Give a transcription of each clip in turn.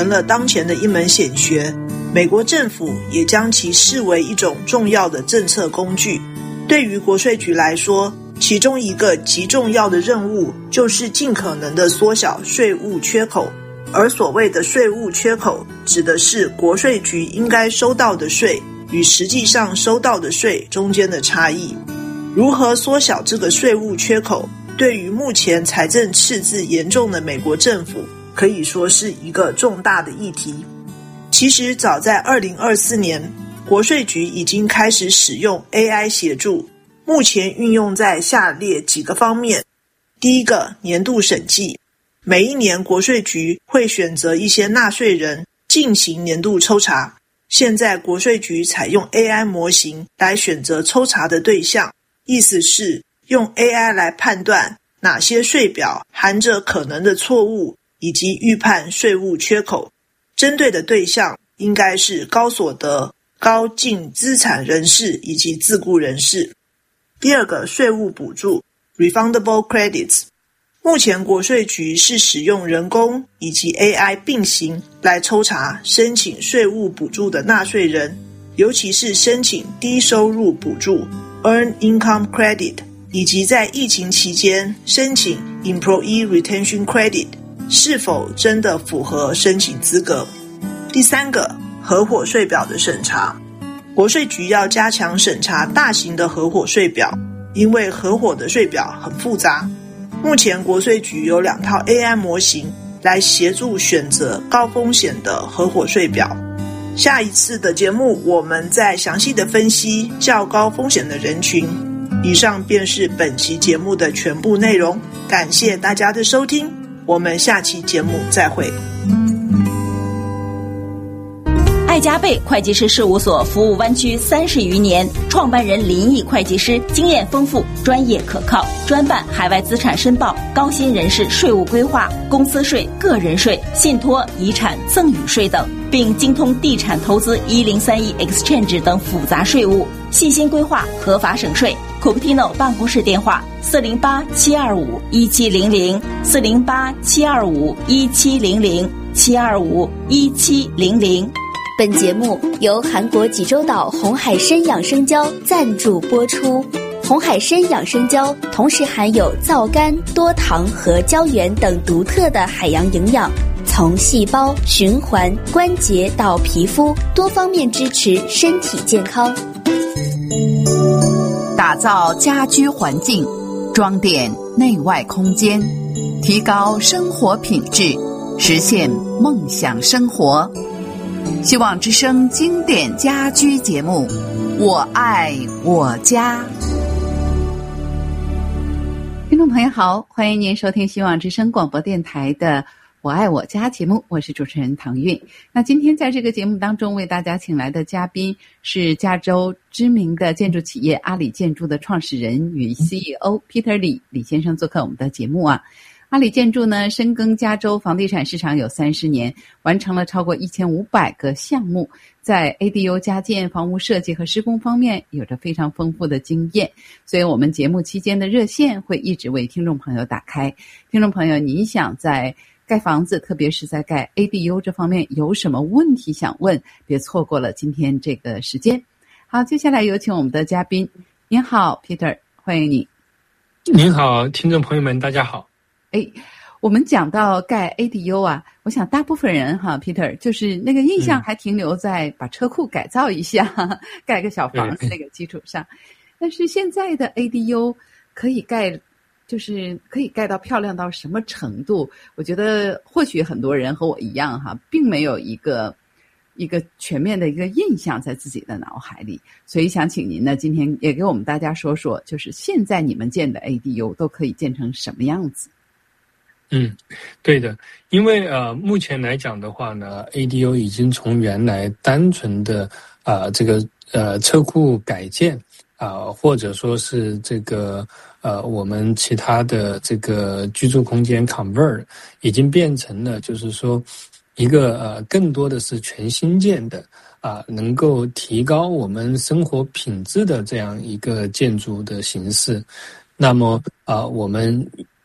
成了当前的一门显学，美国政府也将其视为一种重要的政策工具。对于国税局来说，其中一个极重要的任务就是尽可能的缩小税务缺口，而所谓的税务缺口指的是国税局应该收到的税与实际上收到的税中间的差异。如何缩小这个税务缺口，对于目前财政赤字严重的美国政府可以说是一个重大的议题。其实早在2024年，国税局已经开始使用 AI 协助，目前运用在下列几个方面。第一个，年度审计。每一年国税局会选择一些纳税人进行年度抽查，现在国税局采用 AI 模型来选择抽查的对象，意思是用 AI 来判断哪些税表含着可能的错误，以及预判税务缺口。针对的对象应该是高所得、高净资产人士以及自雇人士。第二个，税务补助 refundable credits。目前国税局是使用人工以及 AI 并行来抽查申请税务补助的纳税人，尤其是申请低收入补助 Earned Income Credit， 以及在疫情期间申请 Employee Retention Credit 是否真的符合申请资格。第三个，合伙税表的审查。国税局要加强审查大型的合伙税表，因为合伙的税表很复杂。目前国税局有2套 AI 模型来协助选择高风险的合伙税表。下一次的节目我们再详细的分析较高风险的人群。以上便是本期节目的全部内容，感谢大家的收听，我们下期节目再会。 爱加倍会计师事务所服务湾区30余年，创办人林毅会计师经验丰富，专业可靠，专办海外资产申报、高薪人士税务规划、公司税、个人税、信托、遗产、赠与税等，并精通地产投资1031 Exchange 等复杂税务，细心规划，合法省税。Cupertino 办公室电话408-725-1700 408-725-1700 725-1700。 本节目由韩国济州岛红海参养生胶赞助播出。红海参养生胶同时含有皂苷、多糖和胶原等独特的海洋营养，从细胞、循环、关节到皮肤，多方面支持身体健康。 打造家居环境，装点内外空间，提高生活品质，实现梦想生活。希望之声经典家居节目，我爱我家。听众朋友好，欢迎您收听希望之声广播电台的我爱我家节目，我是主持人唐韵。那今天在这个节目当中为大家请来的嘉宾是加州知名的建筑企业阿里建筑的创始人与 CEO Peter Lee 李先生做客我们的节目啊。阿里建筑呢，深耕加州房地产市场有30年，完成了超过1500个项目，在 ADU 加建、房屋设计和施工方面有着非常丰富的经验，所以我们节目期间的热线会一直为听众朋友打开。听众朋友，你想在盖房子，特别是在盖 ADU 这方面有什么问题想问，别错过了今天这个时间。好，接下来有请我们的嘉宾。您好 Peter， 欢迎你。 您好，听众朋友们大家好。 我们讲到盖 ADU 啊，我想大部分人哈 Peter 就是那个印象还停留在把车库改造一下，盖个小房子那个基础上。但是现在的 ADU 可以盖，就是可以盖到漂亮到什么程度？我觉得或许很多人和我一样哈，并没有一个全面的一个印象在自己的脑海里，所以想请您呢今天也给我们大家说说，就是现在你们建的 ADU 都可以建成什么样子？ 对的，因为目前来讲的话呢 ，ADU 已经从原来单纯的这个车库改建或者说是这个我们其他的这个居住空间 convert， 已经变成了就是说一个更多的是全新建的能够提高我们生活品质的这样一个建筑的形式。那么我们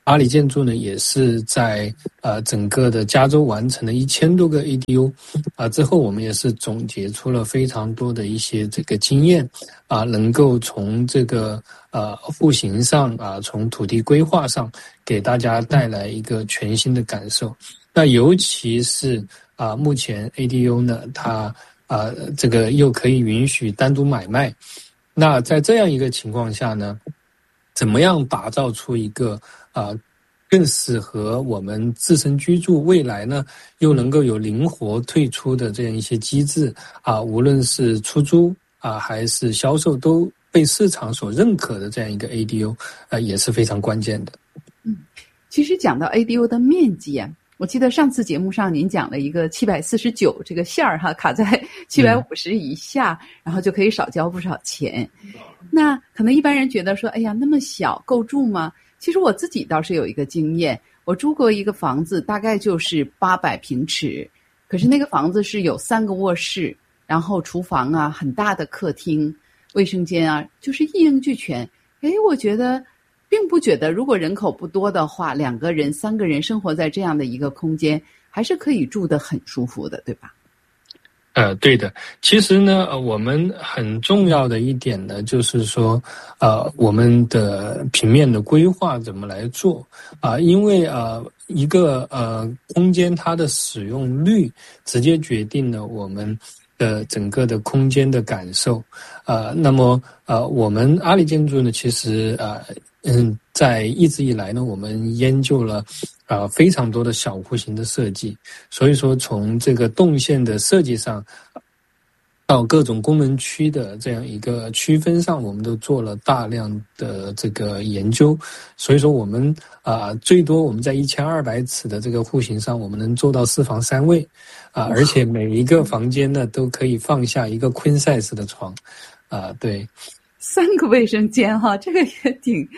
阿里建筑呢也是在整个的加州完成了1000多个 ADU 之后我们也是总结出了非常多的一些这个经验能够从这个户型上从土地规划上给大家带来一个全新的感受。那尤其是目前 ADU 呢它这个又可以允许单独买卖，那在这样一个情况下呢，怎么样打造出一个更适合我们自身居住，未来呢又能够有灵活退出的这样一些机制无论是出租还是销售都被市场所认可的这样一个 ADU 也是非常关键的。 其实讲到 ADU 的面积我记得上次节目上您讲了一个749这个线儿卡在750以下，然后就可以少交不少钱。那可能一般人觉得说，哎呀，那么小够住吗？其实我自己倒是有一个经验，我住过一个房子，大概就是800平尺，可是那个房子是有3个卧室，然后厨房很大的客厅，卫生间就是一应俱全。我觉得并不觉得如果人口不多的话，2个人3个人生活在这样的一个空间还是可以住得很舒服的，对吧？ 对的。其实呢我们很重要的一点呢就是说我们的平面的规划怎么来做因为一个空间它的使用率直接决定了我们的整个的空间的感受那么我们阿里建筑呢其实在一直以来呢我们研究了非常多的小户型的设计，所以说从这个动线的设计上到各种功能区的这样一个区分上，我们都做了大量的这个研究。所以说我们最多我们在1200尺的这个户型上，我们能做到4房3卫而且每一个房间呢都可以放下一个 queen size 的床对 ，3个卫生间这个也挺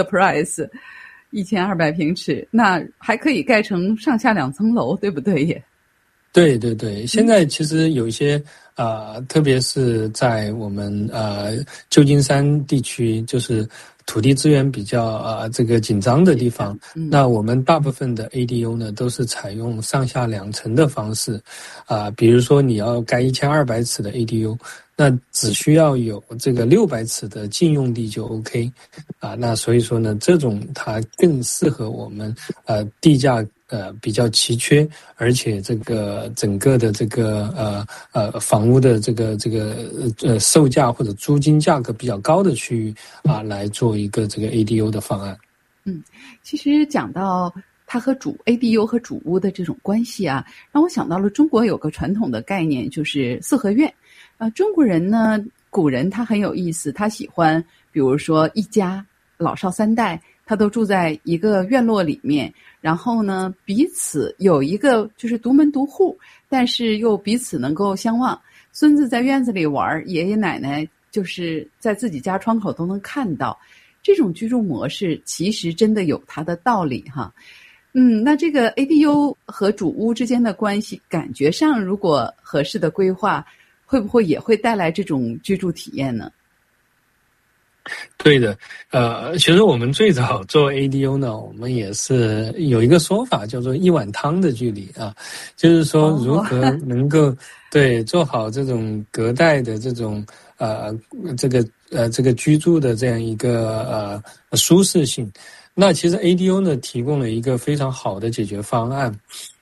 surprise。1200平尺，那还可以盖成上下2层楼，对不对也？ 对对对，现在其实有一些特别是在我们旧金山地区，就是土地资源比较这个紧张的地方，那我们大部分的 ADU 呢都是采用上下2层的方式比如说你要盖1200尺的 ADU， 那只需要有这个600尺的净用地就 OK那所以说呢这种它更适合我们地价比较奇缺，而且这个整个的这个房屋的这个售价或者租金价格比较高的区域来做一个这个 ADU 的方案。 其实讲到它和ADU 和主屋的这种关系让我想到了中国有个传统的概念，就是四合院。中国人呢，古人他很有意思，他喜欢比如说一家老少3代他都住在一个院落里面，然后呢彼此有一个就是独门独户，但是又彼此能够相望。孙子在院子里玩，爷爷奶奶就是在自己家窗口都能看到。这种居住模式其实真的有它的道理那这个 ADU 和主屋之间的关系，感觉上如果合适的规划，会不会也会带来这种居住体验呢？ 对的，其实我们最早做 ADU 呢，我们也是有一个说法叫做1碗汤的距离就是说如何能够对做好这种隔代的这种这个居住的这样一个舒适性。那其实 ADU 呢提供了一个非常好的解决方案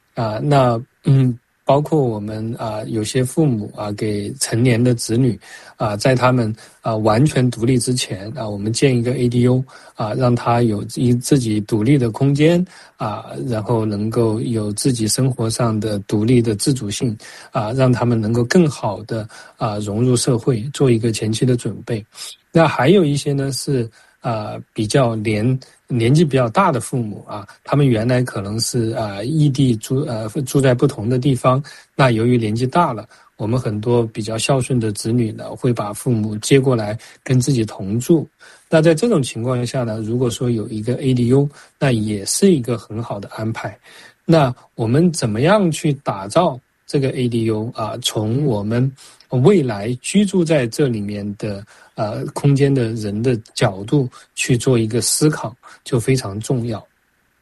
包括我们有些父母给成年的子女在他们完全独立之前我们建一个 ADU让他有自己独立的空间然后能够有自己生活上的独立的自主性让他们能够更好的融入社会，做一个前期的准备。那还有一些呢是比较年纪比较大的父母他们原来可能是异地住在不同的地方，那由于年纪大了，我们很多比较孝顺的子女呢会把父母接过来跟自己同住。那在这种情况下呢，如果说有一个 ADU， 那也是一个很好的安排。那我们怎么样去打造这个 ADU 从我们未来居住在这里面的空间的人的角度去做一个思考，就非常重要。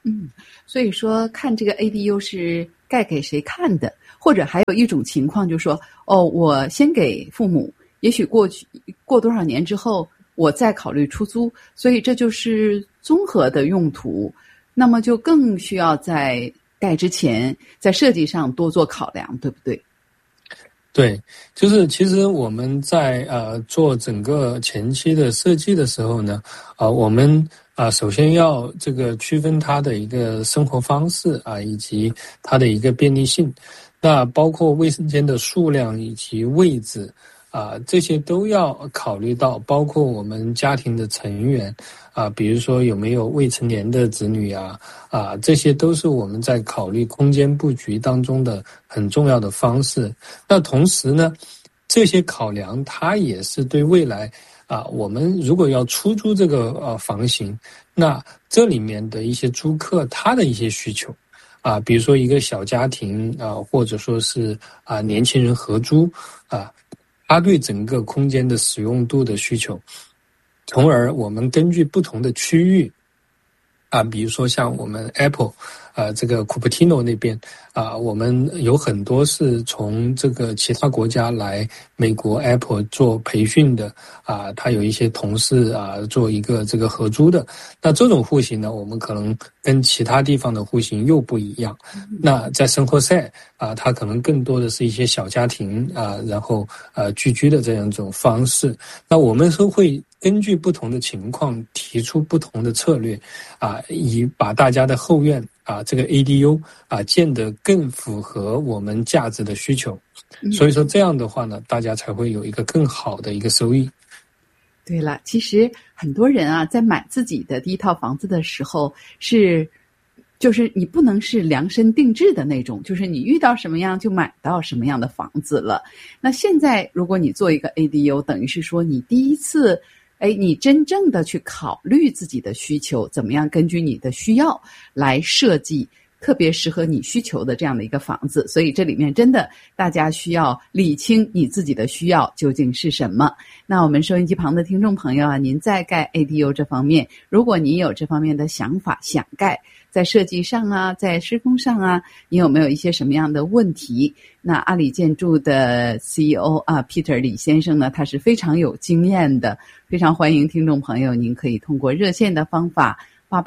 所以说看这个 ADU 是盖给谁看的，或者还有一种情况就是说，我先给父母，也许过多少年之后我再考虑出租，所以这就是综合的用途，那么就更需要在盖之前在设计上多做考量，对不对？ 对，就是其实我们在做整个前期的设计的时候呢，我们首先要这个区分它的一个生活方式以及它的一个便利性，那包括卫生间的数量以及位置这些都要考虑到，包括我们家庭的成员比如说有没有未成年的子女这些都是我们在考虑空间布局当中的很重要的方式。那同时呢，这些考量它也是对未来我们如果要出租这个房型，那这里面的一些租客他的一些需求比如说一个小家庭或者说是年轻人合租他对整个空间的使用度的需求，从而我们根据不同的区域比如说像我们 Apple这个 Cupertino 那边我们有很多是从这个其他国家来美国 Apple 做培训的他有一些同事做一个这个合租的，那这种户型呢，我们可能跟其他地方的户型又不一样。那在圣何塞它可能更多的是一些小家庭然后聚居的这样一种方式。那我们是会根据不同的情况提出不同的策略以把大家的后院这个 ADU建得更符合我们价值的需求。所以说这样的话呢，大家才会有一个更好的一个收益。 对了，其实很多人在买自己的第一套房子的时候就是你不能是量身定制的那种，就是你遇到什么样就买到什么样的房子了。那现在如果你做一个 ADU， 等于是说你第一次你真正的去考虑自己的需求，怎么样根据你的需要来设计特别适合你需求的这样的一个房子。所以这里面真的大家需要理清你自己的需要究竟是什么。那我们收音机旁的听众朋友您在盖 ADU 这方面，如果你有这方面的想法想盖，在设计上在施工上你有没有一些什么样的问题？那阿里建筑的 CEO Peter 李先生呢，他是非常有经验的，非常欢迎听众朋友您可以通过热线的方法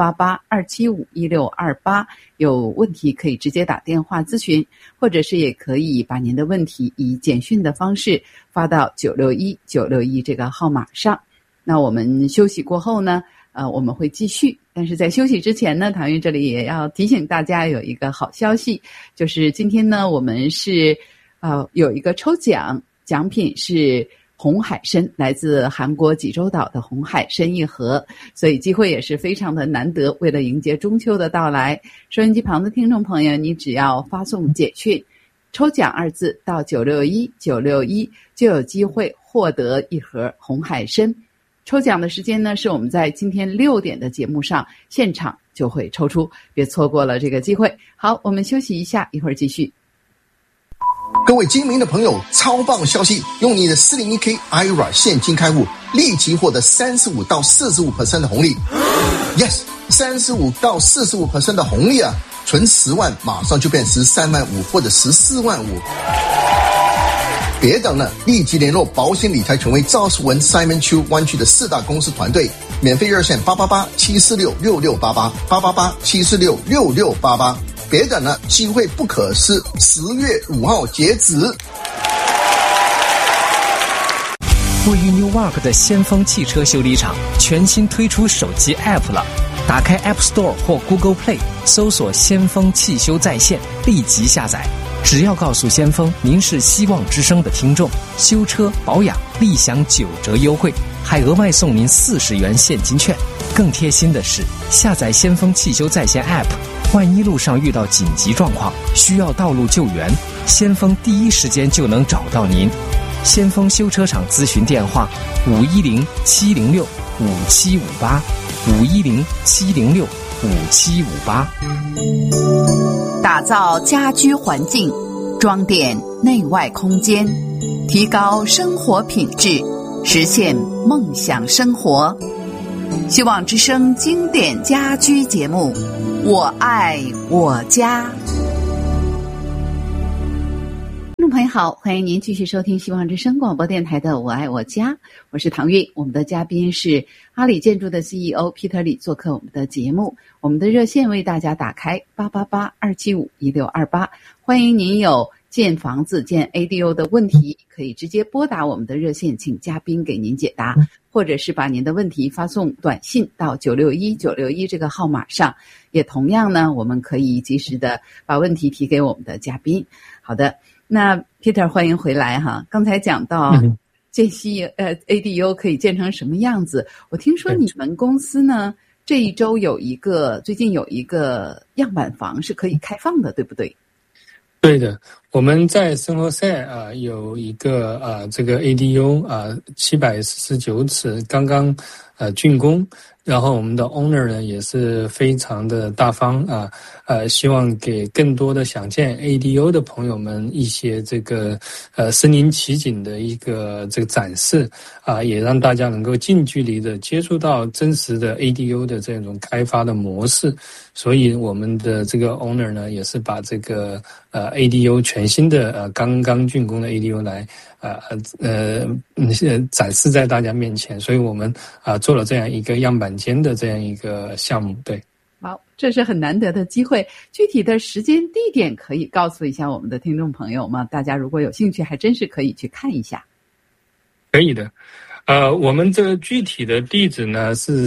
888-275-1628，有问题可以直接打电话咨询，或者是也可以把您的问题以简讯的方式发到961-961这个号码上。那我们休息过后呢我们会继续，但是在休息之前呢，唐韵这里也要提醒大家有一个好消息，就是今天呢我们是有一个抽奖，奖品是红海参，来自韩国济州岛的红海参一盒，所以机会也是非常的难得。为了迎接中秋的到来，收音机旁的听众朋友，你只要发送简讯抽奖2字到961-961，就有机会获得一盒红海参。抽奖的时间呢，是我们在今天6点的节目上现场就会抽出，别错过了这个机会。好，我们休息一下，一会儿继续。 各位精明的朋友，超棒消息，用你的 401k IRA 现金开户，立即获得35到 45% 的红利。 Yes， 35到 45% 的红利存10万马上就变13万5或者14万5。别等了，立即联络保险理财权威赵世文 Simon Chu 湾区的4大公司团队，免费热线888-746-6688 888-746-6688。别等了，机会不可失，10月5号截止。 位于 Newark 的先锋汽车修理厂全新推出手机 App 了，打开 App Store 或 Google Play， 搜索先锋汽修在线，立即下载。只要告诉先锋您是希望之声的听众，修车保养立享9折优惠，还额外送您40元现金券。更贴心的是，下载先锋汽修在线 App， 万一路上遇到紧急状况需要道路救援，先锋第一时间就能找到您。先锋修车厂咨询电话510-706-5758 510-706-5758。 打造家居环境，装点内外空间，提高生活品质，实现梦想生活。 希望之声经典家居节目《我爱我家》。听众朋友好，欢迎您继续收听希望之声广播电台的《我爱我家》，我是唐韵。我们的嘉宾是阿里建筑的 CEO Peter 李做客我们的节目，我们的热线为大家打开888-275-1628，欢迎您有建房子建 ADO 的问题可以直接拨打我们的热线，请嘉宾给您解答，或者是把您的问题发送短信到961-961这个号码上，也同样呢我们可以及时的把问题提给我们的嘉宾。好的，那 Peter 欢迎回来哈。刚才讲到建西ADO 可以建成什么样子，我听说你们公司呢这一周最近有一个样板房是可以开放的，对不对？ 对的，我们在圣何塞有一个这个 ADO 749尺刚刚竣工，然后我们的 owner 呢也是非常的大方希望给更多的想建 ADO 的朋友们一些这个身临其境的一个这个展示也让大家能够近距离的接触到真实的 ADO 的这种开发的模式。所以我们的这个 owner 呢也是把这个ADO 全新的刚刚竣工的 ADO 来展示在大家面前，所以我们做了这样一个样板间的这样一个项目。对， 好，这是很难得的机会。具体的时间地点可以告诉一下我们的听众朋友吗？大家如果有兴趣还真是可以去看一下。 可以的，我们这个具体的地址呢是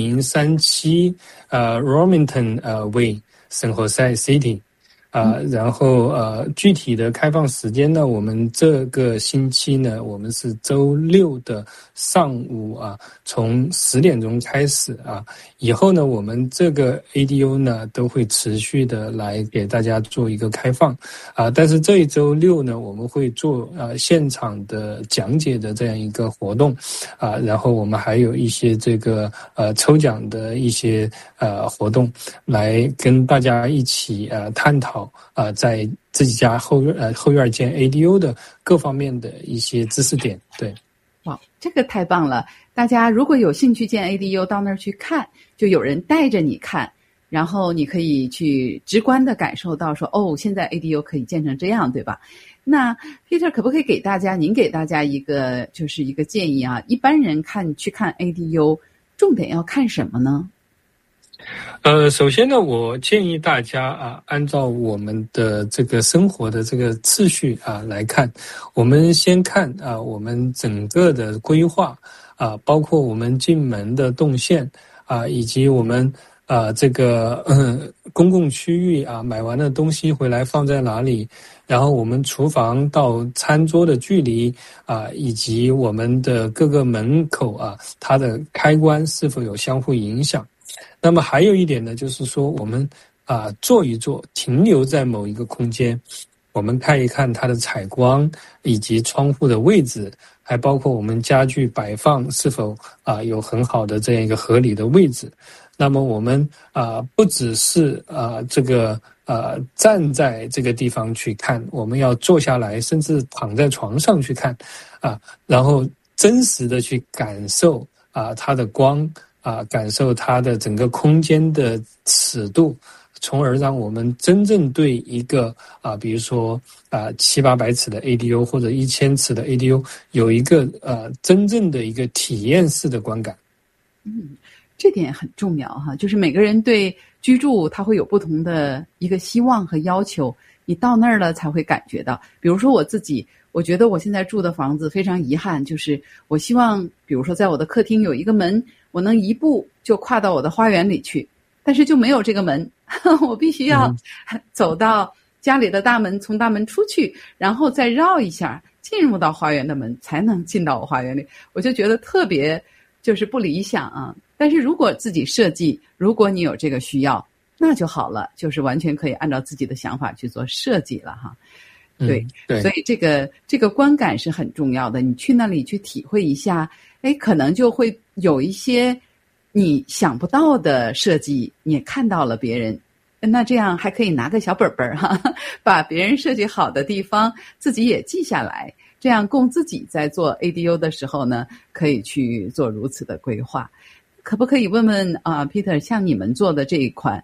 3037Romington Way San Jose City然后具体的开放时间呢，我们这个星期呢，我们是周六的上午从10点钟开始以后呢，我们这个 ADO 呢都会持续的来给大家做一个开放但是这一周六呢，我们会做现场的讲解的这样一个活动然后我们还有一些这个抽奖的一些活动，来跟大家一起探讨在自己家后院建 ADO 的各方面的一些知识点。对， 哇，这个太棒了！大家如果有兴趣建 ADO， 到那儿去看，就有人带着你看，然后你可以去直观的感受到说，现在 ADO 可以建成这样，对吧？那 Peter 可不可以您给大家一个建议一般人去看 ADO， 重点要看什么呢？ 首先呢，我建议大家按照我们的这个生活的这个次序来看。我们先看我们整个的规划包括我们进门的动线以及我们这个公共区域买完的东西回来放在哪里，然后我们厨房到餐桌的距离以及我们的各个门口它的开关是否有相互影响。那么还有一点呢，就是说我们坐一坐，停留在某一个空间，我们看一看它的采光以及窗户的位置，还包括我们家具摆放是否有很好的这样一个合理的位置。那么我们不只是这个站在这个地方去看，我们要坐下来，甚至躺在床上去看然后真实的去感受它的光感受它的整个空间的尺度，从而让我们真正对一个比如说700-800尺的 ADO 或者1000尺的 ADO 有一个真正的一个体验式的观感。 这点很重要就是每个人对居住他会有不同的一个希望和要求，你到那儿了才会感觉到。比如说我自己，我觉得我现在住的房子非常遗憾，就是我希望比如说在我的客厅有一个门，我能一步就跨到我的花园里去，但是就没有这个门我必须要走到家里的大门，从大门出去，然后再绕一下进入到花园的门，才能进到我花园里。我就觉得特别就是不理想但是如果自己设计，如果你有这个需要，那就好了，就是完全可以按照自己的想法去做设计了对，所以这个观感是很重要的。你去那里去体会一下，可能就会有一些你想不到的设计，你也看到了别人，那这样还可以拿个小本本把别人设计好的地方自己也记下来，这样供自己在做 ADO 的时候呢，可以去做如此的规划。 可不可以问问Peter， 像你们做的这一款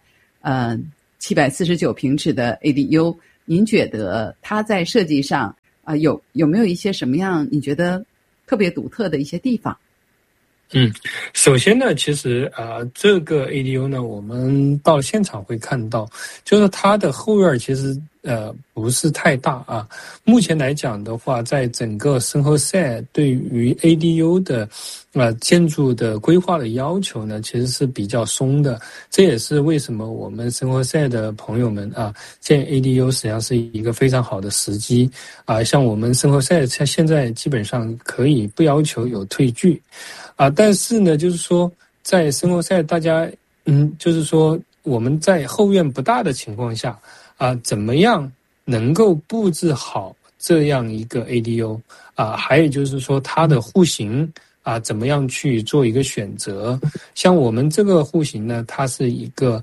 749平尺的 ADU， 您觉得它在设计上有没有一些什么样你觉得特别独特的一些地方？ 首先呢，其实这个 ADU 呢，我们到现场会看到，就是它的后院其实不是太大啊。目前来讲的话，在整个圣何塞对于 ADU 的建筑的规划的要求呢，其实是比较松的。这也是为什么我们圣何塞的朋友们建 ADU 实际上是一个非常好的时机像我们圣何塞现在基本上可以不要求有退距但是呢，就是说在圣何塞大家就是说我们在后院不大的情况下怎么样能够布置好这样一个 ADU还有就是说它的户型怎么样去做一个选择？像我们这个户型呢，它是一个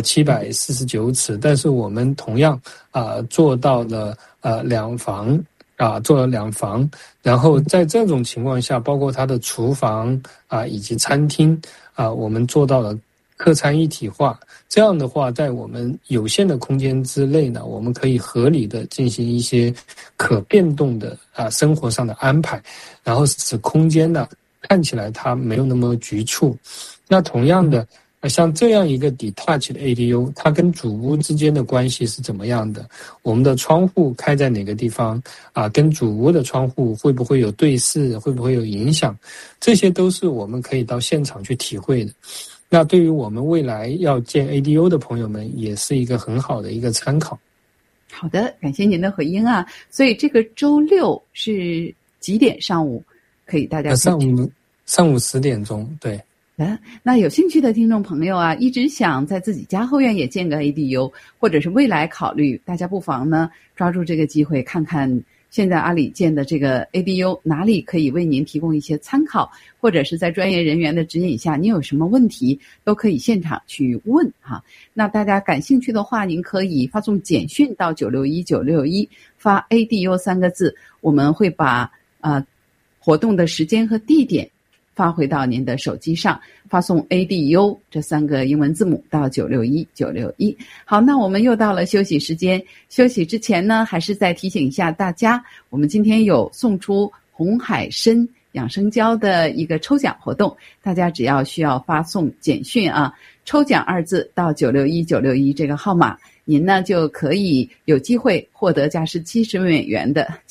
749尺，但是我们同样做到了2房做了2房，然后在这种情况下，包括它的厨房以及餐厅我们做到了客餐一体化。这样的话，在我们有限的空间之内呢，我们可以合理的进行一些可变动的生活上的安排，然后使空间呢看起来它没有那么局促。那同样的像这样一个 detached 的 ADU， 它跟主屋之间的关系是怎么样的？我们的窗户开在哪个地方跟主屋的窗户会不会有对视，会不会有影响？这些都是我们可以到现场去体会的。那对于我们未来要建 ADU 的朋友们，也是一个很好的一个参考。 好的，感谢您的回应所以这个周六是几点上午可以大家上午10点钟，对。 那有兴趣的听众朋友一直想在自己家后院也建个 ADU， 或者是未来考虑，大家不妨呢抓住这个机会，看看现在阿里建的这个 ADU 哪里可以为您提供一些参考，或者是在专业人员的指引下，您有什么问题都可以现场去问那大家感兴趣的话，您可以发送简讯到961961，发 ADU 3个字，我们会把活动的时间和地点发回到您的手机上，发送 ADU 这3个英文字母到961961。好，那我们又到了休息时间。休息之前呢，还是再提醒一下大家，我们今天有送出红海参养生胶的一个抽奖活动，大家只要需要发送简讯抽奖2字到961961这个号码，您呢就可以有机会获得价值70美元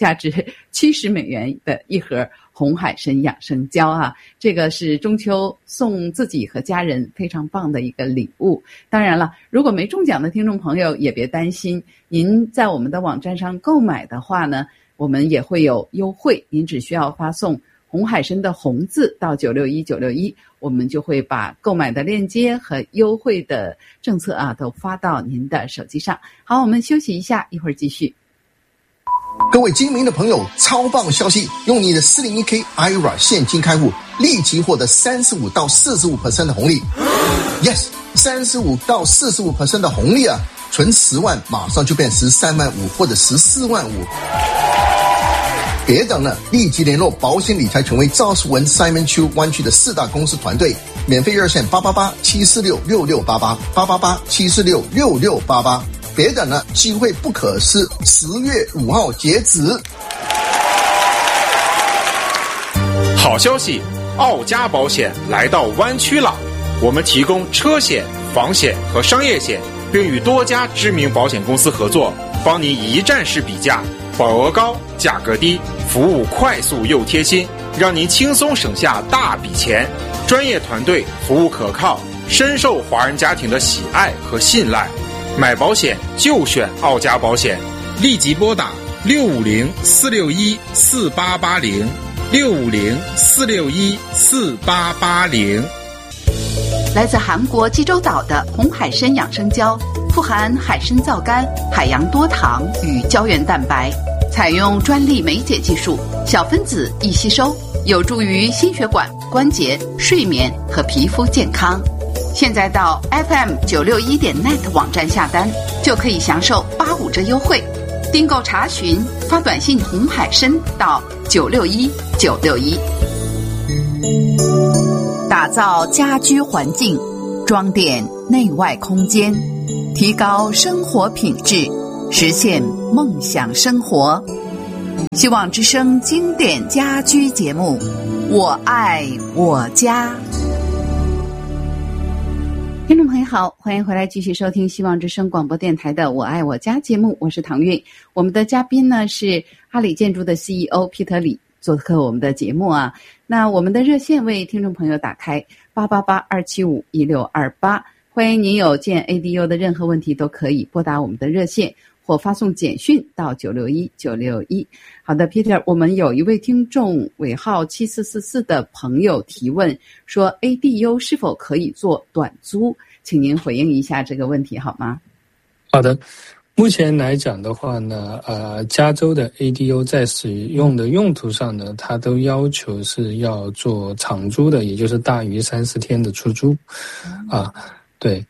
的一盒红海参养生胶这个是中秋送自己和家人非常棒的一个礼物。当然了，如果没中奖的听众朋友也别担心，您在我们的网站上购买的话呢，我们也会有优惠，您只需要发送红海参的红字到961961，我们就会把购买的链接和优惠的政策都发到您的手机上。好，我们休息一下，一会儿继续。 各位精明的朋友，超棒消息！用你的 401k IRA 现金开户，立即获得35到45% 的红利。Yes， 35到45% 的红利存10万马上就变13万5或者14万5。别等了，立即联络保险理财权威赵世文 Simon Chu 湾区的4大公司团队，免费热线888-746-6688，888-746-6688。别等了，机会不可失，10月5号截止。 好消息，奥家保险来到湾区了。我们提供车险、房险和商业险，并与多家知名保险公司合作，帮您一站式比价，保额高，价格低，服务快速又贴心，让您轻松省下大笔钱。专业团队，服务可靠，深受华人家庭的喜爱和信赖。买保险就选奥家保险，立即拨打650-461-4880，650-461-4880。 来自韩国济州岛的红海参养生胶，富含海参皂苷、海洋多糖与胶原蛋白，采用专利酶解技术，小分子易吸收，有助于心血管、关节、睡眠和皮肤健康。现在到 FM961.net 网站下单，就可以享受85折优惠。订购查询，发短信红海参到961961。 打造家居环境，装点内外空间，提高生活品质，实现梦想生活。希望之声经典家居节目，我爱我家。听众朋友好，欢迎回来继续收听希望之声广播电台的我爱我家节目，我是唐韵。我们的嘉宾呢是阿里建筑的 CEO 皮特里做客我们的节目啊。那我们的热线为听众朋友打开888-275-1628，欢迎您有建 ADU 的任何问题都可以拨打我们的热线或发送简讯到961-961。好的 Peter， 我们有一位听众尾号7444的朋友提问说 ADU 是否可以做短租，请您回应一下这个问题好吗？ 好的，目前来讲的话呢，加州的 ADU 在使用的用途上呢，它都要求是要做长租的，也就是大于30天的出租。对。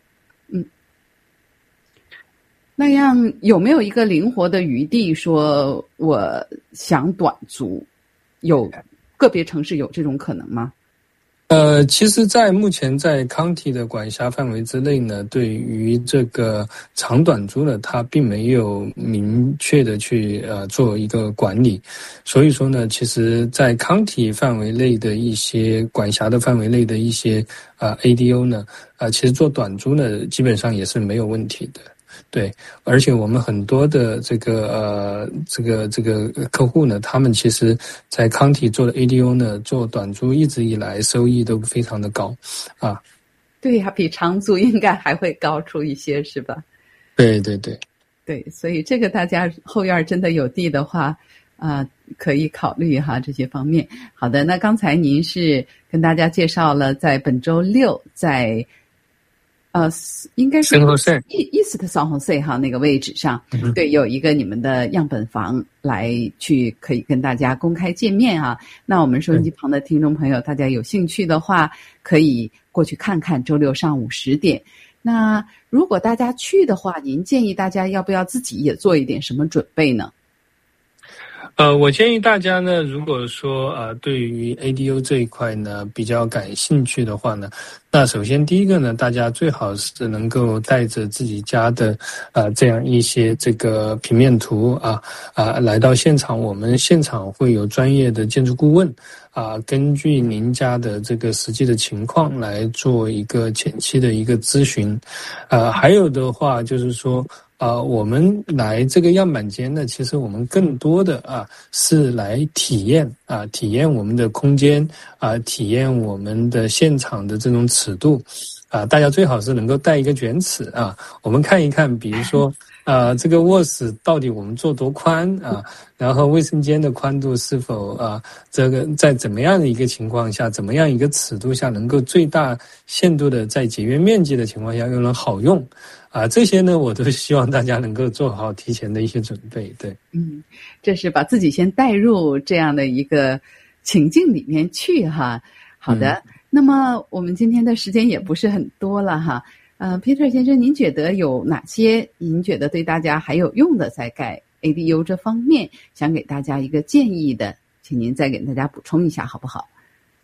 那样有没有一个灵活的余地，说我想短租，有个别城市有这种可能吗？ 其实在目前在 county 的管辖范围之内呢，对于这个长短租呢，它并没有明确的去做一个管理，所以说呢，其实在 county 范围内的一些管辖的范围内的一些ADU 呢，其实做短租呢，基本上也是没有问题的。对，而且我们很多的这个客户呢，他们其实在康体做的 ADU 呢，做短租一直以来收益都非常的高啊。 对呀，比长租应该还会高出一些，是吧？ 对， 所以这个大家后院真的有地的话，可以考虑哈这些方面。好的，那刚才您是跟大家介绍了在本周六在。应该是 East San Jose 哈那个位置上，对，有一个你们的样本房来去可以跟大家公开见面啊。那我们收音机旁的听众朋友，大家有兴趣的话，可以过去看看，周六上午10点。那如果大家去的话，您建议大家要不要自己也做一点什么准备呢？ 我建议大家呢，如果说对于 ADU 这一块呢比较感兴趣的话呢，那首先第一个呢，大家最好是能够带着自己家的这样一些这个平面图来到现场，我们现场会有专业的建筑顾问根据您家的这个实际的情况来做一个前期的一个咨询。还有的话就是说我们来这个样板间呢，其实我们更多的是来体验我们的空间体验我们的现场的这种尺度大家最好是能够带一个卷尺我们看一看，比如说这个卧室到底我们做多宽然后卫生间的宽度是否这个在怎么样的一个情况下，怎么样一个尺度下能够最大限度的在节约面积的情况下又能好用这些呢我都希望大家能够做好提前的一些准备。对， 这是把自己先带入这样的一个情境里面去哈。好的，那么我们今天的时间也不是很多了哈。Peter 先生，您觉得有哪些您觉得对大家还有用的，在盖 ADU 这方面想给大家一个建议的，请您再给大家补充一下好不好？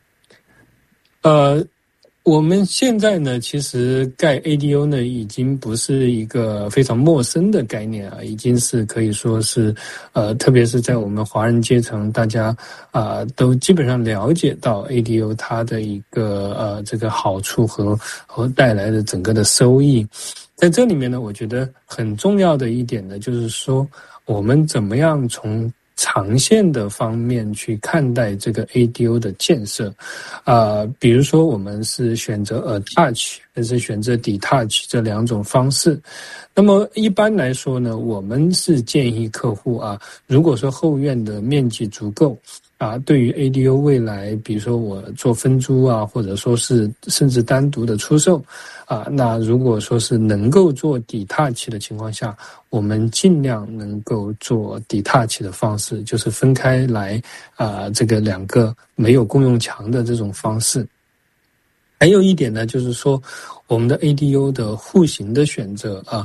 我们现在呢，其实盖 ADU 呢，已经不是一个非常陌生的概念已经是可以说是特别是在我们华人阶层，大家都基本上了解到 ADU 它的一个这个好处和带来的整个的收益。在这里面呢，我觉得很重要的一点呢，就是说我们怎么样从长线的方面去看待这个 ADU 的建设比如说我们是选择 attach 还是选择 detach 这两种方式。那么一般来说呢，我们是建议客户如果说后院的面积足够对于 ADU 未来比如说我做分租或者说是甚至单独的出售那如果说是能够做 detach 的情况下，我们尽量能够做 detach 的方式，就是分开来这个两个没有共用墙的这种方式。还有一点呢，就是说我们的 ADU 的户型的选择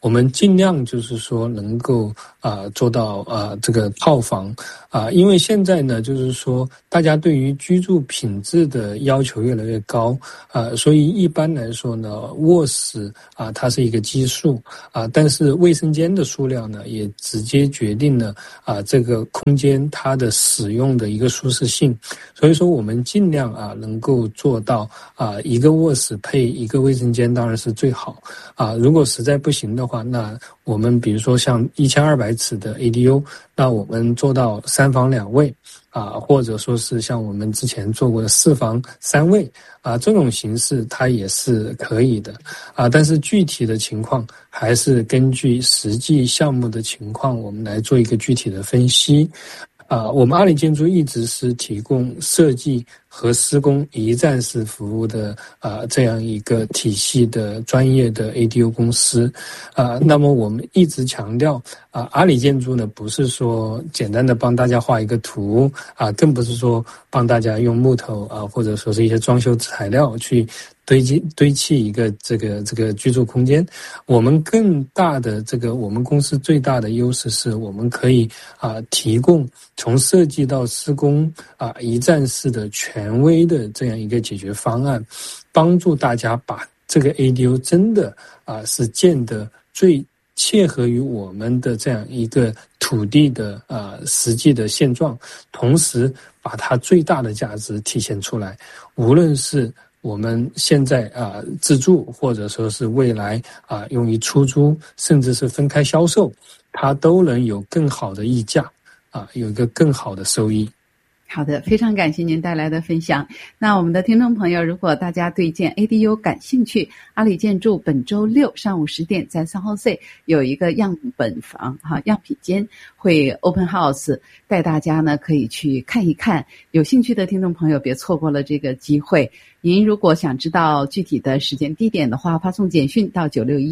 我们尽量就是说能够做到这个套房因为现在呢就是说大家对于居住品质的要求越来越高所以一般来说呢卧室它是一个基数但是卫生间的数量呢也直接决定了这个空间它的使用的一个舒适性，所以说我们尽量能够做到一个卧室配一个卫生间当然是最好如果实在不行的话，那我们比如说像1200尺的 ADU， 那我们做到3房2卫或者说是像我们之前做过的4房3卫这种形式它也是可以的但是具体的情况还是根据实际项目的情况我们来做一个具体的分析我们阿里建筑一直是提供设计和施工一站式服务的这样一个体系的专业的 ADU 公司那么我们一直强调阿里建筑呢不是说简单的帮大家画一个图更不是说帮大家用木头或者说是一些装修材料去堆砌一个这个居住空间。我们更大的我们公司最大的优势是我们可以提供从设计到施工一站式的权威的这样一个解决方案，帮助大家把这个 ADU 真的是建得最切合于我们的这样一个土地的实际的现状，同时把它最大的价值体现出来。无论是我们现在自住，或者说是未来用于出租，甚至是分开销售，它都能有更好的溢价有一个更好的收益。 好的，非常感谢您带来的分享。那我们的听众朋友，如果大家对建 ADU 感兴趣，阿里建筑本周6上午10点在3号 C 有一个样本房样品间会 open house， 带大家呢可以去看一看。有兴趣的听众朋友别错过了这个机会。您如果想知道具体的时间地点的话，发送简讯到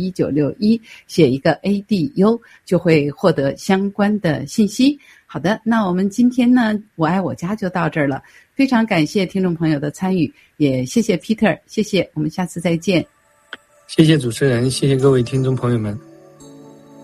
961961写一个 ADU 就会获得相关的信息。好的，那我们今天呢我爱我家就到这儿了，非常感谢听众朋友的参与，也谢谢 Peter， 谢谢，我们下次再见。 谢谢主持人，谢谢各位听众朋友们。